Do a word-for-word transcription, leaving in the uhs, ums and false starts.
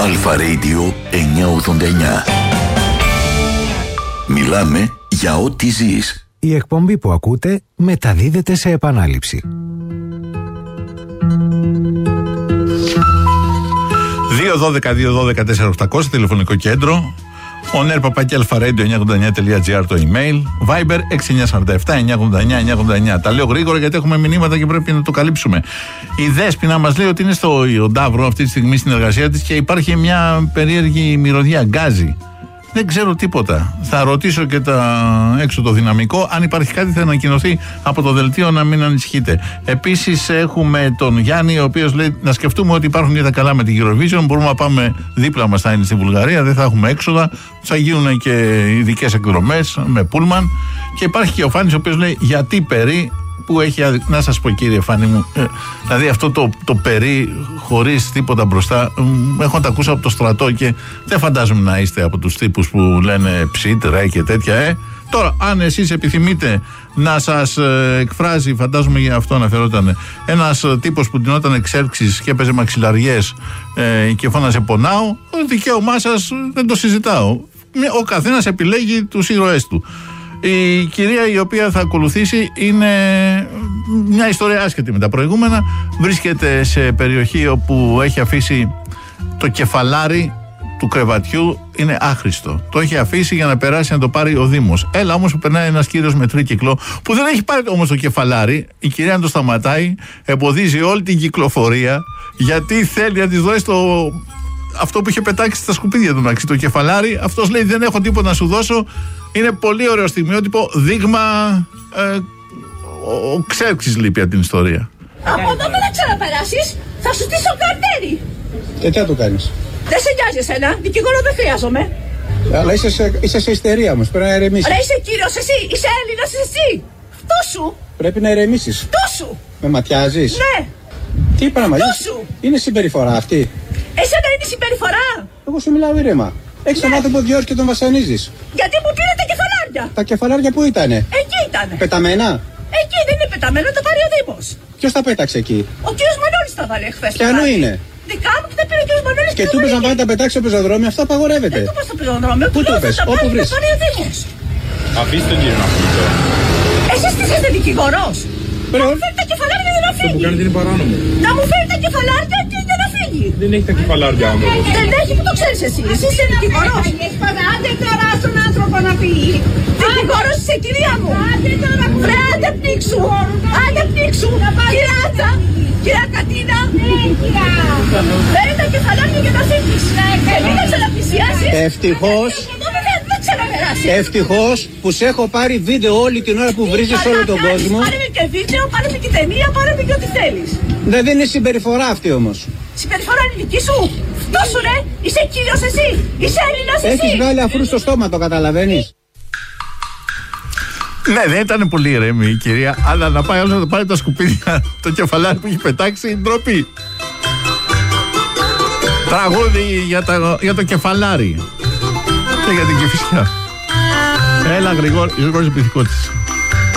Αλφα Radio εννιακόσια ογδόντα εννιά. Μιλάμε για ό,τι ζεις. Η εκπομπή που ακούτε μεταδίδεται σε επανάληψη. δύο δώδεκα δύο δώδεκα τέσσερα οκτακόσια τηλεφωνικό κέντρο. Ο νερ παπάκι αλφα ρέιντιο εννιακόσια ογδόντα εννιά τελεία τζι άρ το email. Viber έξι εννιά τέσσερα επτά εννιακόσια ογδόντα εννιά εννιακόσια ογδόντα εννιά. Τα λέω γρήγορα γιατί έχουμε μηνύματα και πρέπει να το καλύψουμε. Η Δέσποινα μας λέει ότι είναι στο Νταύρο αυτή τη στιγμή στην εργασία της και υπάρχει μια περίεργη μυρωδιά, γκάζι. Δεν ξέρω τίποτα. Θα ρωτήσω και τα έξω το δυναμικό. Αν υπάρχει κάτι θα ανακοινωθεί από το δελτίο, να μην ανησυχείτε. Επίσης έχουμε τον Γιάννη, ο οποίος λέει να σκεφτούμε ότι υπάρχουν και τα καλά με την Eurovision. Μπορούμε να πάμε δίπλα μας, θα είναι στη Βουλγαρία, δεν θα έχουμε έξοδα. Θα γίνουν και ειδικές εκδρομές με πούλμαν. Και υπάρχει και ο Φάνης, ο οποίος λέει γιατί περί. Που έχει, να σας πω κύριε Φάνη μου, ε, δηλαδή αυτό το, το περί χωρίς τίποτα μπροστά, ε, έχω τα ακούσει από το στρατό και δεν φαντάζομαι να είστε από τους τύπους που λένε ψιτ, ρε και τέτοια, ε. Τώρα, αν εσείς επιθυμείτε να σας ε, εκφράζει, φαντάζομαι για αυτό αναφερόταν, ένας ε, τύπος που ντυνόταν εξέρξεις και έπαιζε μαξιλαριές ε, και φώναζε πονάω, το δικαίωμά σας δεν το συζητάω. Ο καθένας επιλέγει τους ήρωές του. Η κυρία η οποία θα ακολουθήσει είναι μια ιστορία άσχετη με τα προηγούμενα. Βρίσκεται σε περιοχή όπου έχει αφήσει το κεφαλάρι του κρεβατιού, είναι άχρηστο. Το έχει αφήσει για να περάσει να το πάρει ο Δήμος. Έλα όμως που περνάει ένας κύριος με τρίκυκλο που δεν έχει πάρει όμως το κεφαλάρι. Η κυρία να το σταματάει, εμποδίζει όλη την κυκλοφορία γιατί θέλει να της δώσει το... αυτό που είχε πετάξει στα σκουπίδια του, το κεφαλάρι. Αυτός λέει δεν έχω τίποτα να σου δώσω. Είναι πολύ ωραίο στιγμιότυπο, δείγμα ε, ο, ο Ξέρξης λείπει από την ιστορία. Από εδώ δεν θα ξαναπεράσεις, θα σου στήσω καρτέρι. Και τι θα το κάνεις? Δεν σε νοιάζει εσένα, δικηγόρο δεν χρειάζομαι. Αλλά είσαι σε, είσαι σε ιστερία όμως, πρέπει να ηρεμήσεις. Αλλά είσαι κύριος εσύ, είσαι Έλληνας εσύ. Αυτό σου. Πρέπει να ηρεμήσεις. Αυτό σου. Με ματιάζεις? Ναι. Τι πράγμα, είναι συμπεριφορά αυτή? Εσένα είναι η συμπεριφορά. Εγώ σου μιλάω ήρεμα. Έχεις τον άνθρωπο δύο ώρες και τον βασανίζεις. Γιατί μου πήρε τα κεφαλάρια. Τα κεφαλάρια πού ήτανε? Εκεί ήτανε. Πεταμένα? Εκεί δεν είναι πεταμένα, το πάρει ο Δήμος. Ποιος τα πέταξε εκεί? Ο κύριος Μανώλης τα βάλε χθες. Ποιανού είναι? Δικά μου και τα πήρε ο κύριος Μανώλης. Και του είπες να πάει να τα πετάξει στο πεζοδρόμιο, αυτό απαγορεύεται. Δεν του είπα στο πεζοδρόμιο. Πού το είπες? Όπου βρεις? Αφήστε τον κύριο να φύγει τώρα. Εσείς τι είστε δικηγόρος? Να μου φέρει τα κεφαλάρια για να φύγει. Αυτό που κάνετε είναι παράνομο. Να μου φέρει τα κεφαλάρια και για να φύγει. Δεν έχει τα κεφαλάρια άνθρωπος. Δεν έχει που το ξέρεις εσύ. Εσύ είσαι δικηγόρος. Άντε τώρα στον άνθρωπο να φύγει. Δικηγόρος είσαι κυρία μου. Βρε άντε πνίξου. Άντε πνίξου. Κυράτσα. Κυρία Κατίνα. Φέρει τα κεφαλάρια για να φύγεις. Και μην τα ξαναπλησιάσεις. Ευτυχώς. Ευτυχώς που σε έχω πάρει βίντεο όλη την ώρα που βρίζεις όλο τον κόσμο. Πάρε με και βίντεο, πάρε με και ταινία, πάρε με και ό,τι θέλεις. Δεν είναι συμπεριφορά αυτή όμως. Συμπεριφορά είναι δική σου. Αυτό σου ρε, είσαι κύριος εσύ. Είσαι Έλληνας εσύ. Έχεις βγάλει αφρού στο στόμα, το καταλαβαίνεις? Ναι, δεν ήταν πολύ ηρεμή η κυρία, αλλά να πάει άλλο να το πάρει τα σκουπίδια, το κεφαλάρι που έχει πετάξει, ντροπή. Τραγούδι για, τα, για το κεφαλάρι. Και για την Κηφισιά. Έλα Γρηγόρη, Γρηγόρης Πληθυκώτης.